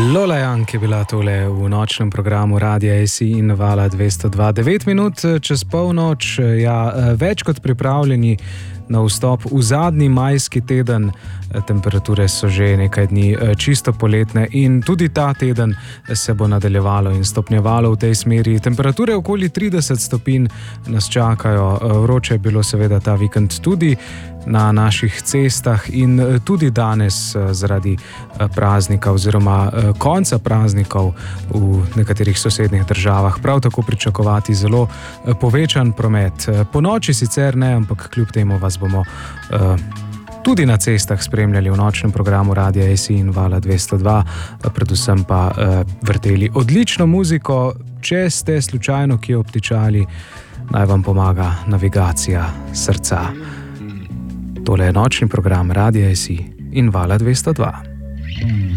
Lola Jank je bila tole v nočnem programu Radia SI in Vala 202. 9 minut čez polnoč, več kot pripravljeni na vstop v zadnji majski teden. Temperature so že nekaj dni čisto poletne in tudi ta teden se bo nadaljevalo in stopnjevalo v tej smeri. Temperature okoli 30 stopinj nas čakajo. Vroče je bilo seveda ta vikend tudi na naših cestah in tudi danes zaradi praznika oziroma konca praznikov v nekaterih sosednjih državah prav tako pričakovati zelo povečan promet. Po noči sicer ne, ampak kljub temu vas bomo tudi na cestah spremljali v nočnem programu Radia SI in Vala 202, predvsem pa vrteli odlično muziko. Če ste slučajno kje obtičali, naj vam pomaga navigacija srca. Tole je nočni program Radia SI in Vala 202.